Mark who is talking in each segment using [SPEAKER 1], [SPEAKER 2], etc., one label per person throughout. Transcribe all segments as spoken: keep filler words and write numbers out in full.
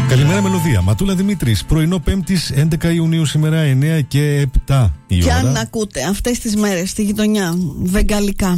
[SPEAKER 1] Καλημέρα, Μελωδία. Ματούλα Δημήτρης. Πρωινό Πέμπτης, έντεκα Ιουνίου σήμερα, εννέα και επτά η
[SPEAKER 2] και
[SPEAKER 1] ώρα.
[SPEAKER 2] Και αν ακούτε αυτές τις μέρες στη γειτονιά βεγγαλικά,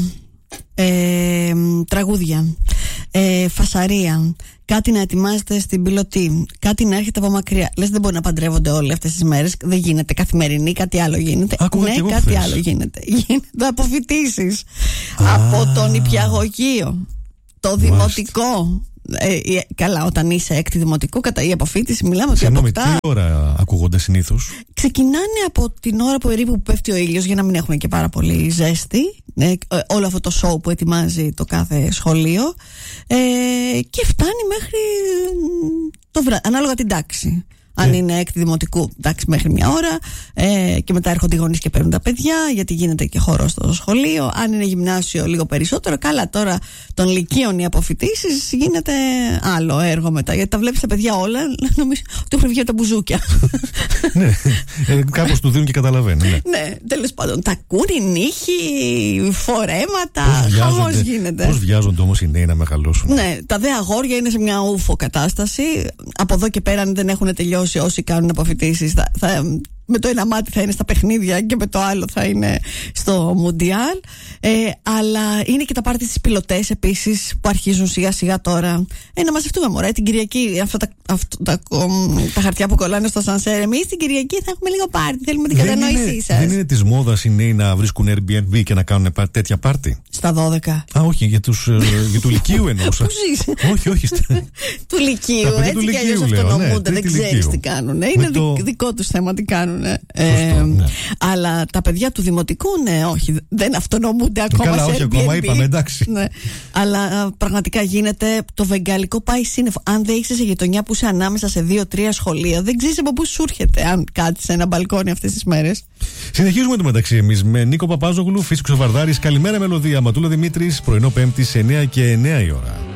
[SPEAKER 2] ε, τραγούδια, ε, φασαρία, κάτι να ετοιμάζετε στην πιλωτή, κάτι να έρχεται από μακριά. Λες, δεν μπορεί να παντρεύονται όλοι αυτές τις μέρες. Δεν γίνεται καθημερινή, κάτι άλλο γίνεται.
[SPEAKER 1] Άκουγα
[SPEAKER 2] ναι,
[SPEAKER 1] και εγώ
[SPEAKER 2] κάτι
[SPEAKER 1] χθες.
[SPEAKER 2] άλλο γίνεται. Γίνεται αποφοιτήσεις από τον νηπιαγωγείο, το δημοτικό. Ε, καλά, όταν είσαι έκτη δημοτικού, κατά η αποφοίτηση, μιλάμε ότι
[SPEAKER 1] Συγγνώμη,
[SPEAKER 2] αποκτά.
[SPEAKER 1] τι ώρα ακούγονται συνήθως?
[SPEAKER 2] Ξεκινάνε από την ώρα που ερήπου που πέφτει ο ήλιος, για να μην έχουμε και πάρα πολύ ζέστη. Ε, όλο αυτό το show που ετοιμάζει το κάθε σχολείο. Ε, και φτάνει μέχρι το βράδυ, ανάλογα την τάξη. Αν
[SPEAKER 1] ε.
[SPEAKER 2] είναι έκτη δημοτικού, εντάξει, μέχρι μια ώρα. Ε, και μετά έρχονται οι γονείς και παίρνουν τα παιδιά, γιατί γίνεται και χώρο στο σχολείο. Αν είναι γυμνάσιο, λίγο περισσότερο. Καλά, τώρα των λυκείων οι αποφοιτήσεις γίνεται άλλο έργο μετά. Γιατί τα βλέπεις τα παιδιά όλα, νομίζω ότι έχουν βγει από τα μπουζούκια.
[SPEAKER 1] Ναι, ε, κάπως του δίνουν και καταλαβαίνουν. Ναι,
[SPEAKER 2] ναι, τέλος πάντων. Τα κούρι, νύχοι, φορέματα. Χαμός γίνεται.
[SPEAKER 1] Πώς βιάζονται όμως οι νέοι να μεγαλώσουν?
[SPEAKER 2] Ναι, τα δε αγόρια είναι σε μια ούφο κατάσταση. Από εδώ και πέρα, αν δεν έχουν τελειώσει όσοι κάνουν αποφοιτήσεις, θα, θα, με το ένα μάτι θα είναι στα παιχνίδια και με το άλλο θα είναι στο Μουντιάλ. Ε, αλλά είναι και τα πάρτι στις πιλωτές επίσης που αρχίζουν σιγά σιγά τώρα. Ε, να μαζευτούμε, μωρέ, την Κυριακή. Αυτά τα, αυτό, τα, τα χαρτιά που κολλάνε στο σανσέρ. Εμείς την Κυριακή θα έχουμε λίγο πάρτι. Θέλουμε την κατανόησή σας.
[SPEAKER 1] Δεν είναι της μόδας οι νέοι να βρίσκουν Airbnb και να κάνουν τέτοια πάρτι?
[SPEAKER 2] Στα δώδεκα.
[SPEAKER 1] Α, όχι, για, τους, για του Λυκείου εννοούσα.
[SPEAKER 2] Πού ζεις?
[SPEAKER 1] Όχι, όχι.
[SPEAKER 2] Του Λυκείου. Έτσι κι αλλιώς αυτονομούνται. Δεν ξέρεις τι κάνουν. Είναι
[SPEAKER 1] το...
[SPEAKER 2] δικό τους θέμα τι κάνουν.
[SPEAKER 1] Σωστό, ναι.
[SPEAKER 2] Αλλά τα παιδιά του δημοτικού, ναι, όχι, δεν αυτονομούνται ακόμα.
[SPEAKER 1] Καλά,
[SPEAKER 2] σε
[SPEAKER 1] όχι,
[SPEAKER 2] Airbnb.
[SPEAKER 1] ακόμα είπαμε, εντάξει.
[SPEAKER 2] Ναι. Αλλά α, πραγματικά γίνεται, το βεγγαλικό πάει σύννεφο. Αν δεν είσαι σε γειτονιά που είσαι ανάμεσα σε δύο-τρία σχολεία, δεν ξέρεις από πού σου έρχεται, αν κάτσεις σε ένα μπαλκόνι αυτές τις μέρες.
[SPEAKER 1] Συνεχίζουμε το μεταξύ εμείς με Νίκο Παπάζογλου, Φύσικος Βαρδάρης. Καλημέρα, Μελωδία. Ματούλα Δημήτρης, πρωινό Πέμπτης, εννέα και εννέα η ώρα.